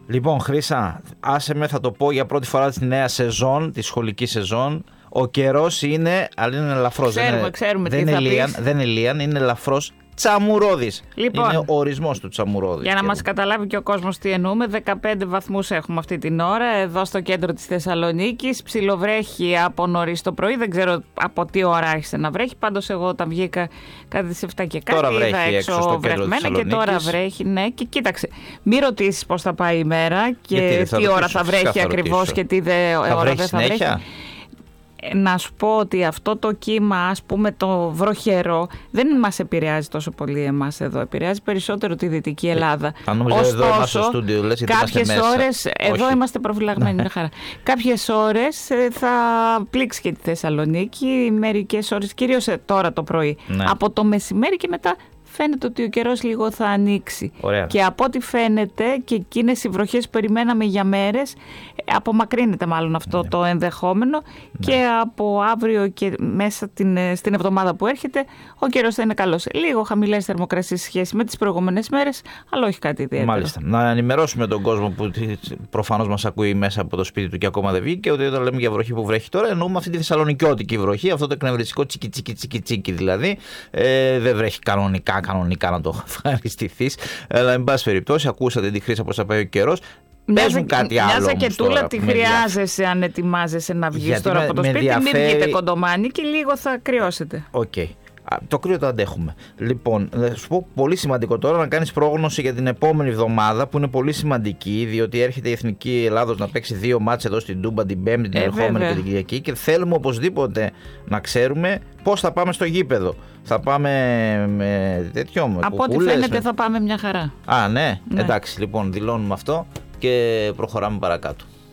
Λοιπόν, Χρύσα, άσε με, θα το πω για πρώτη φορά τη νέα σεζόν, τη σχολική σεζόν. Ο καιρός είναι, αλλά είναι ελαφρώς. Ξέρουμε δεν τι θα δεν είναι λίαν, είναι ελαφρώς τσαμουρώδης. Λοιπόν, είναι ο ορισμός του τσαμουρώδης. Για να μας καταλάβει και ο κόσμος τι εννοούμε, 15 βαθμούς έχουμε αυτή την ώρα εδώ στο κέντρο της Θεσσαλονίκης. Ψιλοβρέχει από νωρίς το πρωί, δεν ξέρω από τι ώρα άρχισε να βρέχει. Πάντως εγώ όταν βγήκα κάτι τις 7 και κάτι, τώρα βρέχει είδα έξω βρεχμένα και τώρα βρέχει. Ναι, και κοίταξε, μην ρωτήσεις πώς θα πάει η μέρα και τι ώρα θα βρέχει ακριβώς και τι ώρα δεν θα βρέχει. Να σου πω ότι αυτό το κύμα, ας πούμε το βροχερό, δεν μας επηρεάζει τόσο πολύ εμάς εδώ. Επηρεάζει περισσότερο τη Δυτική Ελλάδα. Ωστόσο, κάποιες ώρες, εδώ είμαστε προφυλαγμένοι μια χαρά. Κάποιες ώρες θα πλήξει και τη Θεσσαλονίκη, μερικές ώρες, κυρίως τώρα το πρωί. Ναι. Από το μεσημέρι και μετά φαίνεται ότι ο καιρός λίγο θα ανοίξει. Ωραία. Και από ό,τι φαίνεται και εκείνες οι βροχές που περιμέναμε για μέρες, απομακρύνεται μάλλον αυτό το ενδεχόμενο και από αύριο και μέσα στην εβδομάδα που έρχεται ο καιρός θα είναι καλός. Λίγο χαμηλές θερμοκρασίες σε σχέση με τις προηγούμενες μέρες, αλλά όχι κάτι ιδιαίτερο. Μάλιστα. Να ενημερώσουμε τον κόσμο που προφανώς μας ακούει μέσα από το σπίτι του και ακόμα δεν βγήκε, ότι όταν λέμε για βροχή που βρέχει τώρα, εννοούμε αυτή τη θεσσαλονικιώτικη βροχή, αυτό το εκνευριστικό τσικι δηλαδή. Δεν βρέχει κανονικά να το ευχαριστηθείς. Αλλά εν πάση περιπτώσει, ακούσατε τη Χρύσα πώς θα πάει ο καιρός. Παίζουν κάτι άλλο. Μια ζακετούλα τη χρειάζεσαι αν ετοιμάζεσαι να βγεις τώρα από το σπίτι. Μην βγείτε κοντομάνι και λίγο θα κρυώσετε. Οκ. Το κρύο το αντέχουμε. Λοιπόν, θα σου πω πολύ σημαντικό τώρα να κάνεις πρόγνωση για την επόμενη εβδομάδα που είναι πολύ σημαντική, διότι έρχεται η Εθνική Ελλάδος να παίξει 2 μάτς εδώ στην Τούμπα την Πέμπτη, την ερχόμενη και την Κυριακή και θέλουμε οπωσδήποτε να ξέρουμε πώς θα πάμε στο γήπεδο. Θα πάμε με τέτοιο, με από ό,τι φαίνεται θα πάμε μια χαρά. Ναι. Εντάξει, λοιπόν, δηλώνουμε αυτό και προχωράμε παρακάτω.